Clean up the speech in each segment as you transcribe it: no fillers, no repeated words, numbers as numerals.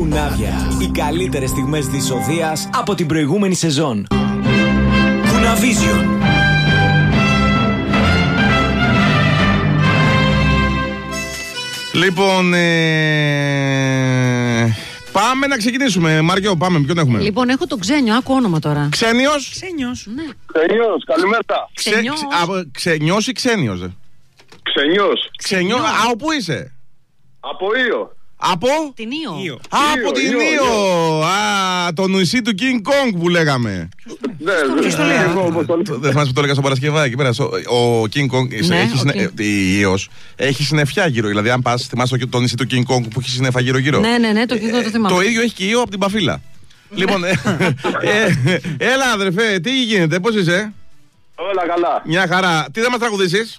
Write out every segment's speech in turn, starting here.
Κουνάβια. Οι καλύτερες στιγμές της οδείας από την προηγούμενη σεζόν. Κουναβίζιον. Λοιπόν, πάμε να ξεκινήσουμε. Μάριο, πάμε. Ποιον έχουμε? Λοιπόν, έχω τον Ξένιο, άκου όνομα τώρα. Ξένιος. Ξένιος, ναι. Ξενιός, καλημέρα. Ξενιός ή Ξένιος? Ξενιός. Α, όπου είσαι? Από Ήο. Από? Την Ήο. Από την Ήο. Α, το νησί του King Kong που λέγαμε. Δεν θυμάσαι που το έλεγα στο Παρασκευά εκεί πέρα. Ο King Kong, η Ήος, έχει συννεφιά γύρω. Δηλαδή, αν πας, θυμάσαι το νησί του King Kong που έχει συννεφά γύρω-γύρω. Ναι, το King Kong το θυμάμαι. Το ίδιο έχει και η Ήο από την Παφίλα. Λοιπόν, έλα αδερφέ, τι γίνεται, πώς είσαι? Όλα καλά. Μια χαρά. Τι θα μας τραγουδήσεις?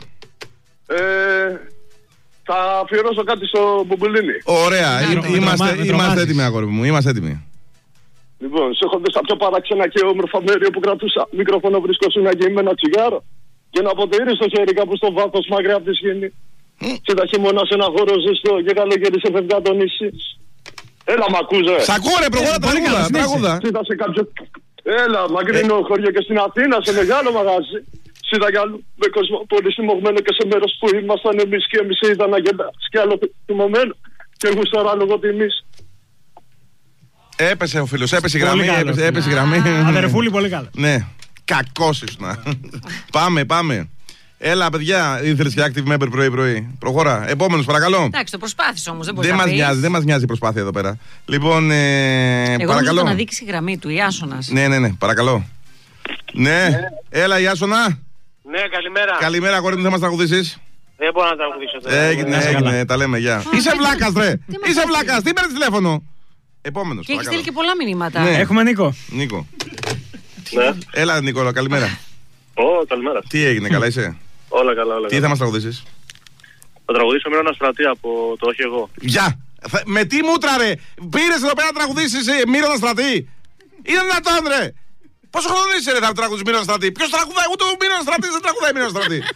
Θα αφιερώσω κάτι στο Μπουμπουλίνι. Ωραία, είμαστε έτοιμοι αγόρι μου, είμαστε έτοιμοι. Λοιπόν, σε έχω δει στα πιο παράξενα και όμορφα μέρη όπου κρατούσα μικρόφωνο, βρισκόσουν και είμαι ένα τσιγάρο. Και να αποτελεί στο χέρι κάπου στο βάθος μακριά από τη σκηνή. Σε τα χειμώνα σε ένα χώρο ζεστό και καλοκαίρι σε φεύγα το νησί. Έλα μ' ακούσε. Σ' ακούω ρε, προχώρα τραγούδα. Κοίτα σε κάποιο... Έλα, μακρινό χωριό και στην Αθήνα σε μεγάλο μαγάζι. Είδα κι άλλο με κόσμο πολύ θυμωμένο και σε μέρος που ήμασταν εμείς και εμείς είδα να γελάς κι άλλο θυμωμένο και γουσταρά λόγω τιμής. Έπεσε ο φίλος, έπεσε η γραμμή, έπεσε η γραμμή. Αδερφούλη πολύ καλά. Ναι, κακός ήσουν. Πάμε. Έλα παιδιά, ήθελες και active member πρωί. Προχώρα, επόμενος παρακαλώ. Εντάξει, το προσπάθησε όμως, δεν μπορεί να πεις. Δεν μας νοιάζει η προσπάθεια εδώ πέρα. Λοιπόν, εγώ παρακαλώ. να δείξει η γραμμή του, Ιάσονας. Ναι, παρακαλώ. Ναι, έλα Ιάσονα. Ναι, καλημέρα. Καλημέρα, αγόρι μου, θα μας τραγουδήσεις? Δεν μπορώ να τραγουδήσω. Έγινε, τα λέμε, γεια. Είσαι βλάκας, ρε. Είσαι βλάκας, τι παίρνεις τηλέφωνο? Επόμενος. Και έχει στείλει και πολλά μηνύματα. Ναι. Έχουμε Νίκο. Ναι. Έλα, Νίκολα, καλημέρα. Καλημέρα. Τι έγινε, καλά είσαι? Όλα καλά. Τι θα μας τραγουδήσεις? Θα τραγουδήσω Μύρονα Στρατή από το Όχι Εγώ. Γεια! Με τι μούτρα ρε! Πήρες εδώ πέρα να τραγουδήσεις Μύρονα Στρατή! Είναι δυνατόν ρε! Πόσο χρόνο είσαι ρε θα τραγουδήσεις Μύρονα Στρατή? Ποιος τραγουδάει? Ούτε ο Μύρονα Στρατής δεν τραγουδάει Μύρονα Στρατή!